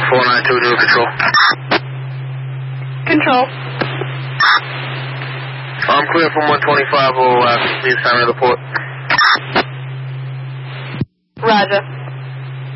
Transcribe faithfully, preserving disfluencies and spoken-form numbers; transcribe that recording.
four nine two, do control. Control. I'm clear from one twenty-five, we'll uh, please sign the report. Roger.